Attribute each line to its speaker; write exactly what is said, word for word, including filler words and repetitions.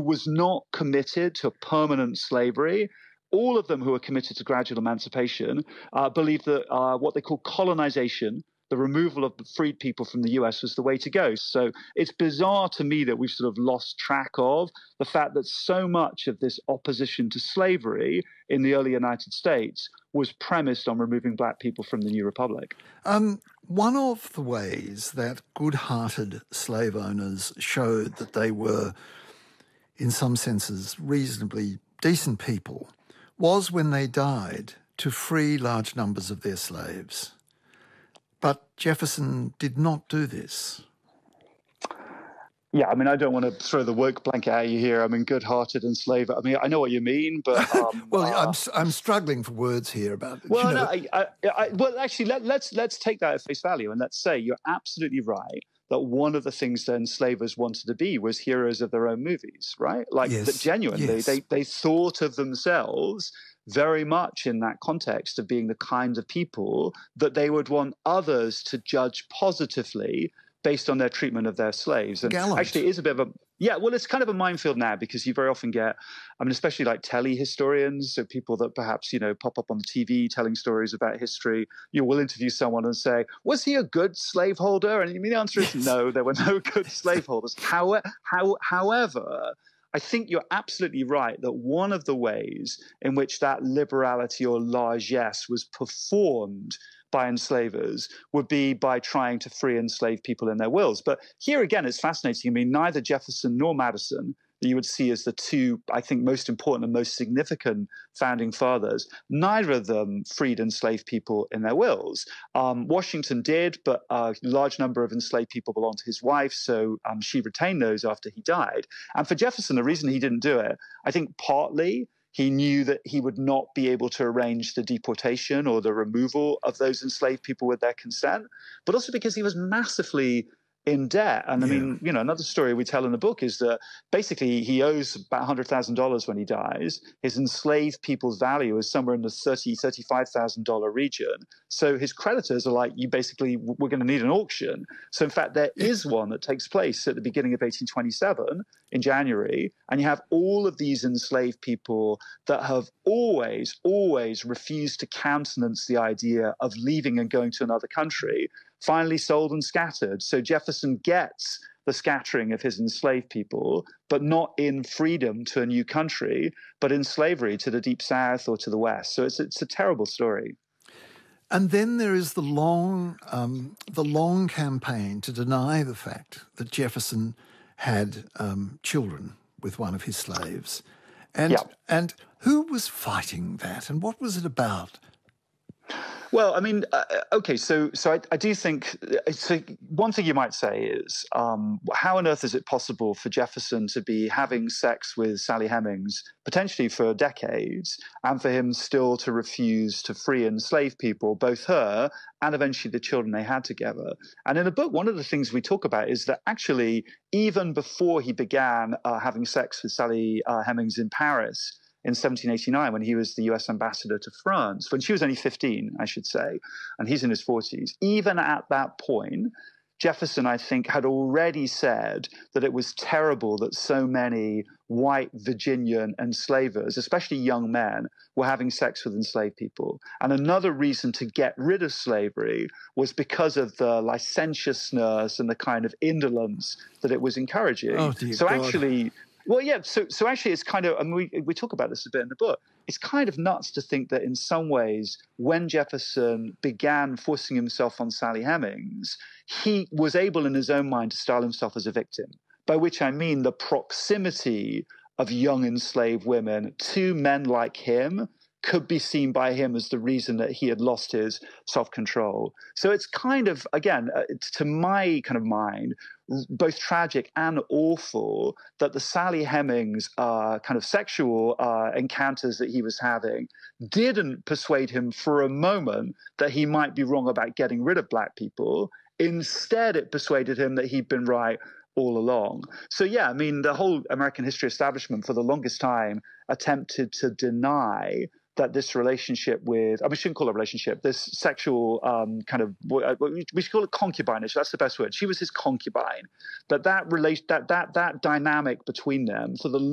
Speaker 1: was not committed to permanent slavery. All of them who were committed to gradual emancipation uh, believed that uh, what they call colonization, the removal of the freed people from the U S, was the way to go. So it's bizarre to me that we've sort of lost track of the fact that so much of this opposition to slavery in the early United States was premised on removing black people from the new republic.
Speaker 2: Um, one of the ways that good-hearted slave owners showed that they were, in some senses, reasonably decent people was when they died to free large numbers of their slaves. But Jefferson did not do this.
Speaker 1: Yeah, I mean, I don't want to throw the work blanket at you here. I mean, good-hearted and slave. I mean, I know what you mean, but um,
Speaker 2: well,
Speaker 1: uh,
Speaker 2: I'm I'm struggling for words here about.
Speaker 1: Well,
Speaker 2: you know.
Speaker 1: no, I, I, I, well, actually, let, let's let's take that at face value, and let's say you're absolutely right that one of the things the enslavers wanted to be was heroes of their own movies, right? Like,
Speaker 2: yes.
Speaker 1: that genuinely,
Speaker 2: yes.
Speaker 1: they they thought of themselves very much in that context of being the kind of people that they would want others to judge positively based on their treatment of their slaves. And
Speaker 2: Gallant.
Speaker 1: Actually, it is a bit of a, yeah, well, it's kind of a minefield now because you very often get, I mean, especially like tele historians, so people that perhaps, you know, pop up on the T V telling stories about history. You will interview someone and say, was he a good slaveholder? And I mean, the answer is
Speaker 2: yes.
Speaker 1: no, there were no good slaveholders. How, how, however, I think you're absolutely right that one of the ways in which that liberality or largesse was performed by enslavers would be by trying to free enslaved people in their wills. But here again, it's fascinating. I mean, neither Jefferson nor Madison, that you would see as the two, I think, most important and most significant founding fathers, neither of them freed enslaved people in their wills. Um, Washington did, but a large number of enslaved people belonged to his wife, so um, she retained those after he died. And for Jefferson, the reason he didn't do it, I think partly he knew that he would not be able to arrange the deportation or the removal of those enslaved people with their consent, but also because he was massively in debt. And I
Speaker 2: yeah.
Speaker 1: mean, you know, another story we tell in the book is that basically he owes about one hundred thousand dollars when he dies. His enslaved people's value is somewhere in the thirty thousand dollars, thirty-five thousand dollars region. So his creditors are like, you basically, we're going to need an auction. So in fact, there is one that takes place at the beginning of eighteen twenty-seven in January. And you have all of these enslaved people that have always, always refused to countenance the idea of leaving and going to another country, finally sold and scattered. So Jefferson gets the scattering of his enslaved people, but not in freedom to a new country, but in slavery to the Deep South or to the West. So it's it's a terrible story.
Speaker 2: And then there is the long, um, the long campaign to deny the fact that Jefferson had um, children with one of his slaves. And,
Speaker 1: yeah.
Speaker 2: and who was fighting that, and what was it about?
Speaker 1: Well, I mean, uh, okay, so so I, I do think so one thing you might say is um, how on earth is it possible for Jefferson to be having sex with Sally Hemings potentially for decades and for him still to refuse to free enslaved people, both her and eventually the children they had together? And in the book, one of the things we talk about is that actually even before he began uh, having sex with Sally uh, Hemings in Paris, in seventeen eighty-nine, when he was the U S ambassador to France, when she was only fifteen, I should say, and he's in his forties. Even at that point, Jefferson, I think, had already said that it was terrible that so many white Virginian enslavers, especially young men, were having sex with enslaved people. And another reason to get rid of slavery was because of the licentiousness and the kind of indolence that it was encouraging.
Speaker 2: Oh, dear
Speaker 1: so
Speaker 2: God.
Speaker 1: actually... Well, yeah, so so actually it's kind of, I mean, we, we talk about this a bit in the book, it's kind of nuts to think that in some ways, when Jefferson began forcing himself on Sally Hemings, he was able in his own mind to style himself as a victim, by which I mean the proximity of young enslaved women to men like him could be seen by him as the reason that he had lost his self-control. So it's kind of, again, uh, to my kind of mind, both tragic and awful that the Sally Hemings uh, kind of sexual uh, encounters that he was having didn't persuade him for a moment that he might be wrong about getting rid of black people. Instead, it persuaded him that he'd been right all along. So, yeah, I mean, the whole American history establishment for the longest time attempted to deny that this relationship with, I mean, we shouldn't call it a relationship, this sexual um, kind of, we should call it concubinage, that's the best word. She was his concubine. That that relation, that that that dynamic between them for the